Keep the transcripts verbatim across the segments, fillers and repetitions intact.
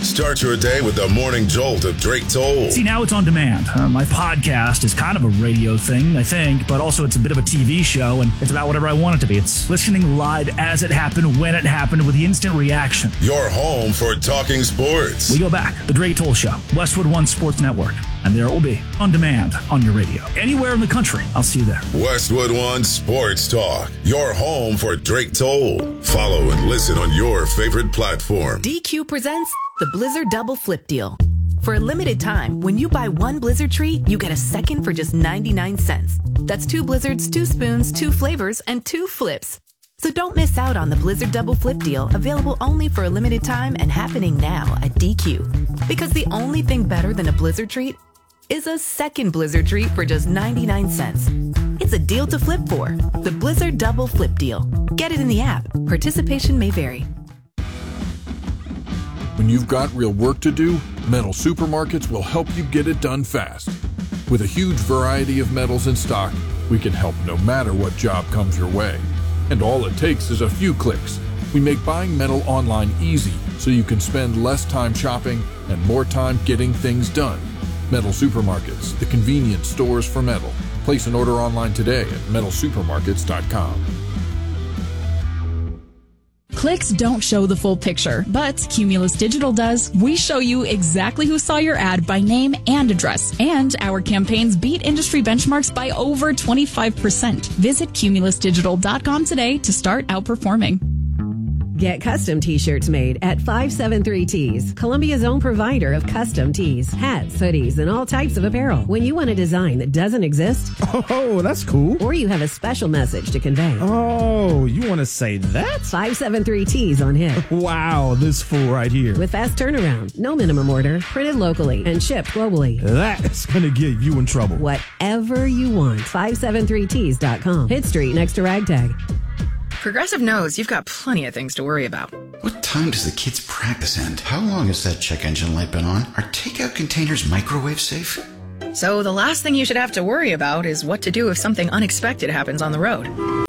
Start your day with the morning jolt of Drake Toll. See, now it's on demand. Uh, my podcast is kind of a radio thing, I think, but also it's a bit of a T V show, and it's about whatever I want it to be. It's listening live as it happened, when it happened, with the instant reaction. Your home for talking sports. We go back. The Drake Toll Show, Westwood One Sports Network. And there it will be, on demand, on your radio. Anywhere in the country, I'll see you there. Westwood One Sports Talk, your home for Drake Toll. Follow and listen on your favorite platform. D Q presents the Blizzard Double Flip Deal. For a limited time, when you buy one Blizzard treat, you get a second for just ninety-nine cents. That's two Blizzards, two spoons, two flavors, and two flips. So don't miss out on the Blizzard Double Flip Deal, available only for a limited time and happening now at D Q. Because the only thing better than a Blizzard treat is a second Blizzard treat for just ninety-nine cents. It's a deal to flip for. The Blizzard Double Flip Deal. Get it in the app. Participation may vary. When you've got real work to do, Metal Supermarkets will help you get it done fast. With a huge variety of metals in stock, we can help no matter what job comes your way. And all it takes is a few clicks. We make buying metal online easy so you can spend less time shopping and more time getting things done. Metal Supermarkets, the convenience stores for metal. Place an order online today at metal supermarkets dot com. Clicks don't show the full picture, but Cumulus Digital does. We show you exactly who saw your ad by name and address, and our campaigns beat industry benchmarks by over twenty-five percent. Visit cumulus digital dot com today to start outperforming. Get custom t-shirts made at five seven three Tees, Columbia's own provider of custom tees, hats, hoodies, and all types of apparel. When you want a design that doesn't exist, oh, that's cool. Or you have a special message to convey. Oh, you want to say that? five seven three Tees on hit. Wow, this fool right here. With fast turnaround, no minimum order, printed locally, and shipped globally. That's going to get you in trouble. Whatever you want, five seven three tees dot com. Hit Street next to Ragtag. Progressive knows you've got plenty of things to worry about. What time does the kids' practice end? How long has that check engine light been on? Are takeout containers microwave safe? So the last thing you should have to worry about is what to do if something unexpected happens on the road.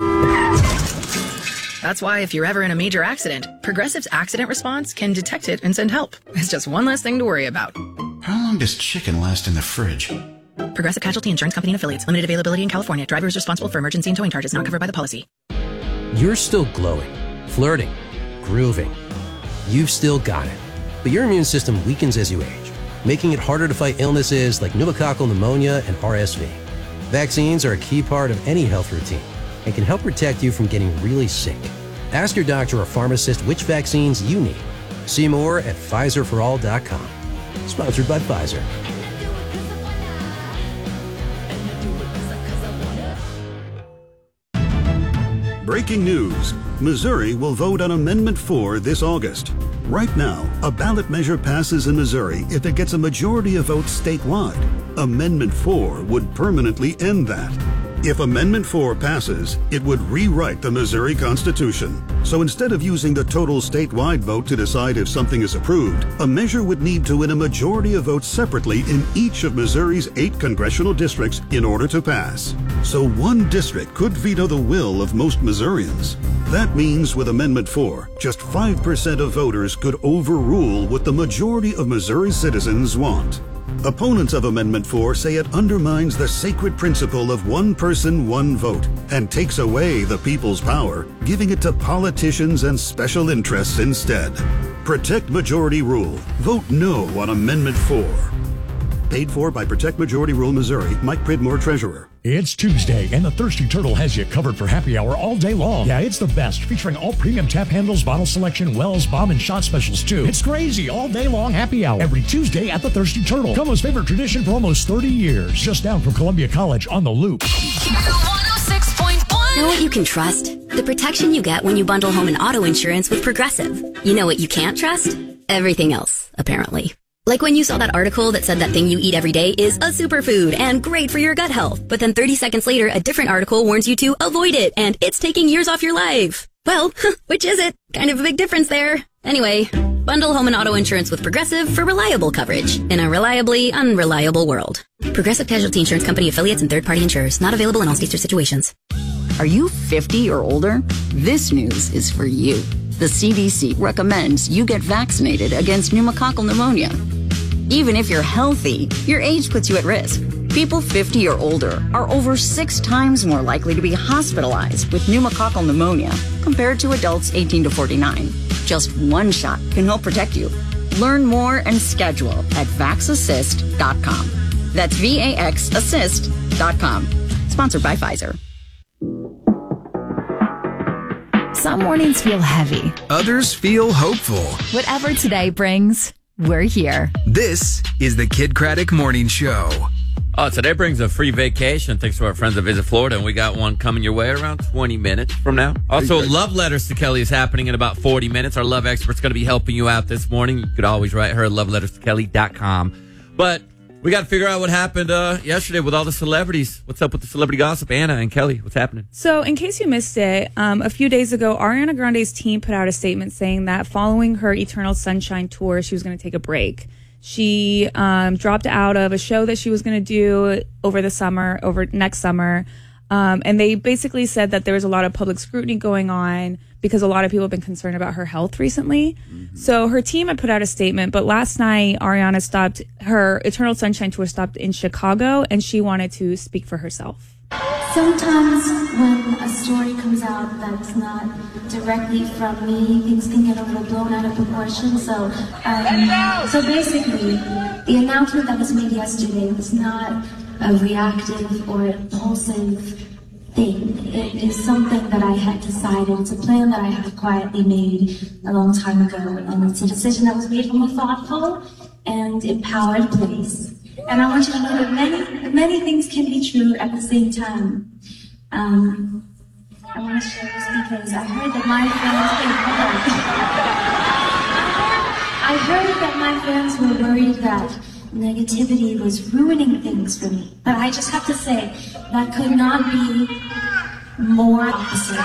That's why if you're ever in a major accident, Progressive's accident response can detect it and send help. It's just one less thing to worry about. How long does chicken last in the fridge? Progressive Casualty Insurance Company and Affiliates. Limited availability in California. Driver is responsible for emergency and towing charges not covered by the policy. You're still glowing, flirting, grooving. You've still got it. But your immune system weakens as you age, making it harder to fight illnesses like pneumococcal pneumonia and R S V. Vaccines are a key part of any health routine and can help protect you from getting really sick. Ask your doctor or pharmacist which vaccines you need. See more at Pfizer for all dot com. Sponsored by Pfizer. Breaking news. Missouri will vote on Amendment four this August. Right now, a ballot measure passes in Missouri if it gets a majority of votes statewide. Amendment four would permanently end that. If Amendment four passes, it would rewrite the Missouri Constitution. So instead of using the total statewide vote to decide if something is approved, a measure would need to win a majority of votes separately in each of Missouri's eight congressional districts in order to pass. So one district could veto the will of most Missourians. That means with Amendment four, just five percent of voters could overrule what the majority of Missouri citizens want. Opponents of Amendment four say it undermines the sacred principle of one person, one vote, and takes away the people's power, giving it to politicians and special interests instead. Protect Majority Rule. Vote no on Amendment four. Paid for by Protect Majority Rule Missouri. Mike Pridmore, Treasurer. It's Tuesday, and the Thirsty Turtle has you covered for happy hour all day long. Yeah, it's the best, featuring all premium tap handles, bottle selection, wells, bomb, and shot specials, too. It's crazy, all day long happy hour, every Tuesday at the Thirsty Turtle. Como's favorite tradition for almost thirty years, just down from Columbia College on the Loop. one oh six point one. Know what you can trust? The protection you get when you bundle home and auto insurance with Progressive. You know what you can't trust? Everything else, apparently. Like when you saw that article that said that thing you eat every day is a superfood and great for your gut health. But then thirty seconds later, a different article warns you to avoid it and it's taking years off your life. Well, which is it? Kind of a big difference there. Anyway, bundle home and auto insurance with Progressive for reliable coverage in a reliably unreliable world. Progressive Casualty Insurance Company affiliates and third-party insurers. Not available in all states or situations. Are you fifty or older? This news is for you. The C D C recommends you get vaccinated against pneumococcal pneumonia. Even if you're healthy, your age puts you at risk. People fifty or older are over six times more likely to be hospitalized with pneumococcal pneumonia compared to adults eighteen to forty-nine. Just one shot can help protect you. Learn more and schedule at vax assist dot com. That's V A X assist dot com. Sponsored by Pfizer. Some mornings feel heavy. Others feel hopeful. Whatever today brings, we're here. This is the Kid Craddock Morning Show. Oh, today brings a free vacation thanks to our friends at Visit Florida, and we got one coming your way around twenty minutes from now. Also, Love Letters to Kelly is happening in about forty minutes. Our love expert's going to be helping you out this morning. You could always write her at love letters to kelly dot com. But we got to figure out what happened uh, yesterday with all the celebrities. What's up with the celebrity gossip? Anna and Kelly, what's happening? So, in case you missed it, um, a few days ago, Ariana Grande's team put out a statement saying that following her Eternal Sunshine tour, she was going to take a break. She um, dropped out of a show that she was going to do over the summer, over next summer. Um, and they basically said that there was a lot of public scrutiny going on because a lot of people have been concerned about her health recently. Mm-hmm. So her team had put out a statement, but last night Ariana stopped, her Eternal Sunshine tour stopped in Chicago, and she wanted to speak for herself. Sometimes when a story comes out that's not directly from me, things can get a little blown out of proportion. So, um, so basically, the announcement that was made yesterday was not a reactive or impulsive thing. It is something that I had decided. It's a plan that I had quietly made a long time ago, and it's a decision that was made from a thoughtful and empowered place. And I want you to know that many, many things can be true at the same time. Um, I want to share this because I heard that my fans, I heard that my fans were worried that negativity was ruining things for me. But I just have to say, that could not be more opposite.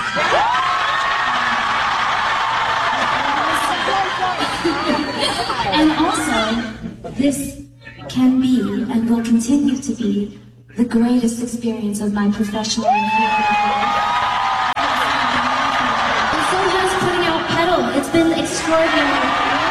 And also, this can be and will continue to be the greatest experience of my professional life. And so has putting out Pedal. It's been extraordinary.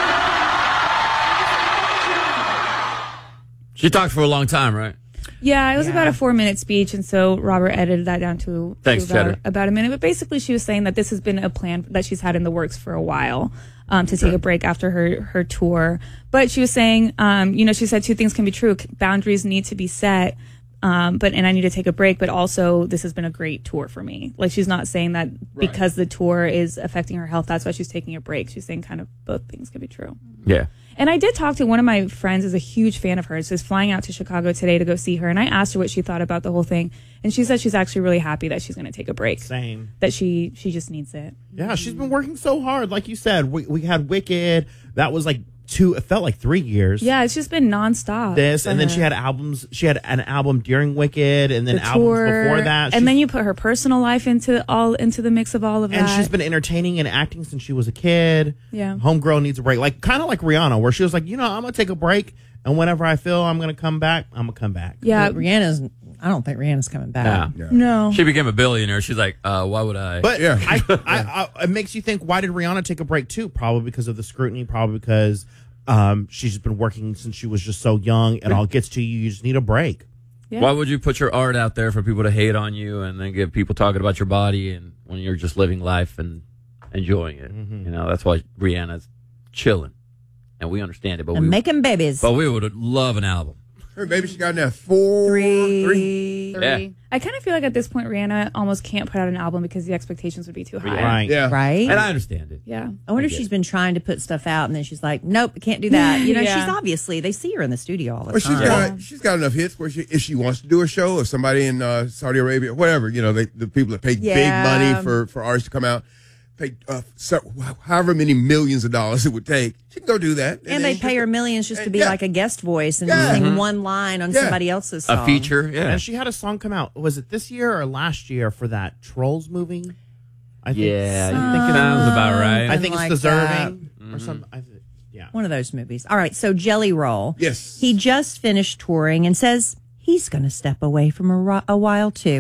She talked for a long time, right? Yeah, it was Yeah. about a four-minute speech, and so Robert edited that down to, Thanks, to about, Cheddar. about a minute. But basically, she was saying that this has been a plan that she's had in the works for a while, um, to take a break after her, her tour. But she was saying, um, you know, she said two things can be true. Boundaries need to be set, um, but and I need to take a break, but also this has been a great tour for me. Like, she's not saying that because the tour is affecting her health, that's why she's taking a break. She's saying kind of both things can be true. Yeah. And I did talk to one of my friends, is a huge fan of hers, is flying out to Chicago today to go see her. And I asked her what she thought about the whole thing. And she said she's actually really happy that she's going to take a break. Same. That she she just needs it. Yeah, she's been working so hard. Like you said, we, we had Wicked. That was like two, it felt like three years. Yeah, it's just been nonstop. This, for and then her. she had albums. She had an album during Wicked, and then The albums tour, before that. and then you put her personal life into all into the mix of all of And that. she's been entertaining and acting since she was a kid. Yeah. Homegirl needs a break. Like, kind of like Rihanna, where she was like, you know, I'm going to take a break, and whenever I feel I'm going to come back, I'm going to come back. Yeah. But Rihanna's, I don't think Rihanna's coming back. Yeah. No. She became a billionaire. She's like, uh, why would I? But I, I, I, it makes you think, why did Rihanna take a break too? Probably because of the scrutiny, probably because um, she's been working since she was just so young. It all gets to you. You just need a break. Yeah. Why would you put your art out there for people to hate on you and then get people talking about your body and when you're just living life and enjoying it? Mm-hmm. You know, that's why Rihanna's chilling. And we understand it. But And we, making babies. But we would love an album. Her baby, she got in there four, Three. three. Yeah. I kind of feel like at this point Rihanna almost can't put out an album because the expectations would be too high. Right. Yeah. Right? And I understand it. Yeah. I wonder if she's been trying to put stuff out, and then she's like, nope, I can't do that. You know, Yeah. she's obviously, they see her in the studio all the Well, she's time. got she's got enough hits where she, if she wants to do a show, or somebody in uh, Saudi Arabia, whatever, you know, they, the people that pay Yeah. big money for, for artists to come out, pay uh, so, however many millions of dollars it would take, she can go do that. And they pay her millions just to be yeah. like a guest voice and Yeah. sing Mhm. one line on Yeah. somebody else's song. A feature, yeah. And she had a song come out. Was it this year or last year for that Trolls movie? I think, Yeah, I think sounds about right. I think it's like Deserving that. or something. I th- yeah. One of those movies. All right, so Jelly Roll. Yes. He just finished touring and says he's going to step away from a, ro- a while too.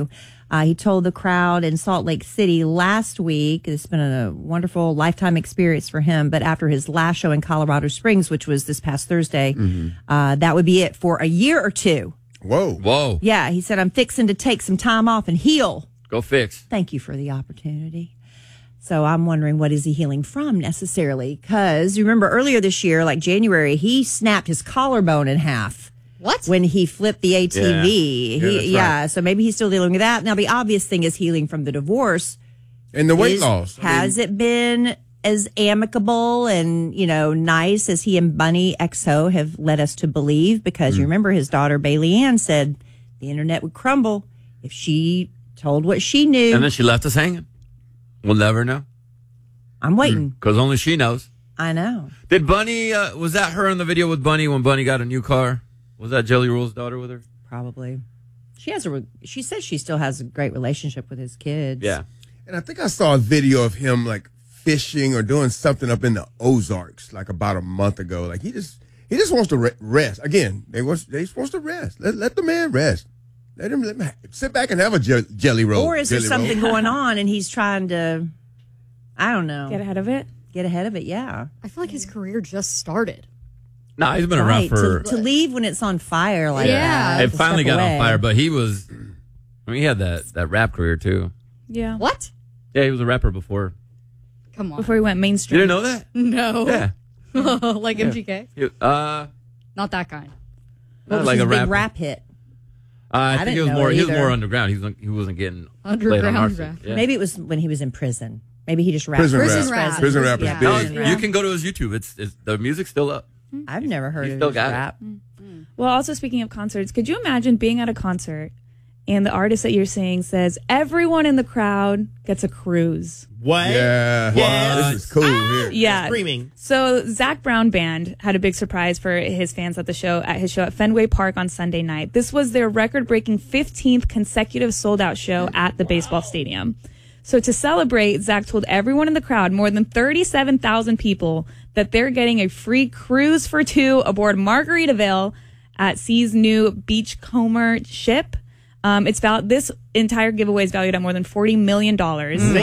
Uh, he told the crowd in Salt Lake City last week, it's been a wonderful lifetime experience for him, but after his last show in Colorado Springs, which was this past Thursday, Mm-hmm. uh, that would be it for a year or two. Whoa. Whoa. Yeah, he said, I'm fixing to take some time off and heal. Go fix. Thank you for the opportunity. So I'm wondering, what is he healing from necessarily? Because you remember earlier this year, like January, he snapped his collarbone in half. What? When he flipped the A T V. Yeah. He, Yeah, that's yeah, right. so maybe he's still dealing with that. Now, the obvious thing is healing from the divorce. And the weight Is- loss. I Has mean, it been as amicable and, you know, nice as he and Bunny X O have led us to believe? Because Mm. you remember his daughter, Bailey Ann, said the internet would crumble if she told what she knew. And then she left us hanging. We'll never know. I'm waiting. Because only she knows. I know. Did Bunny, uh, was that her in the video with Bunny when Bunny got a new car? Was that Jelly Roll's daughter with her? Probably. She has a. re- She says she still has a great relationship with his kids. Yeah. And I think I saw a video of him like fishing or doing something up in the Ozarks like about a month ago. Like he just he just wants to re- rest. Again, they want they supposed to rest. Let let the man rest. Let him, let him sit back and have a je- jelly roll. Or is there jelly something roll. going on and he's trying to? I don't know. Get ahead of it. Get ahead of it. Yeah. I feel like his career just started. No, he's been around Right, for. to, to leave when it's on fire like Yeah. that. It to finally step got away. on fire, but he was. I mean, he had that, that rap career too. Yeah. What? Yeah, he was a rapper before. Come on. Before he went You mainstream. didn't know that? No. Yeah. Like M G K? He- uh, Not that kind. What was like his a big rapper. rap hit? Uh, I, I think he didn't was know more. it He was either. more underground. He wasn't. He wasn't getting Underground played on our rap. scene. Yeah. Maybe it was when he was in prison. Maybe he just rapped. Prison Prison rap. rap. Prison rap is Yeah. big. No, Prison you rap. can go to his YouTube. It's, it's the music's still up. I've never heard He of still his got it. rap. Well, also speaking of concerts, could you imagine being at a concert and the artist that you're seeing says everyone in the crowd gets a cruise? What? Yeah. Yes. This is cool here. Yeah. Screaming. So Zach Brown Band had a big surprise for his fans at the show at his show at Fenway Park on Sunday night. This was their record-breaking fifteenth consecutive sold-out show at the baseball stadium. So to celebrate, Zach told everyone in the crowd, more than thirty-seven thousand people, that they're getting a free cruise for two aboard Margaritaville at Sea's new Beachcomber ship. Um, it's val- this entire giveaway is valued at more than forty million dollars.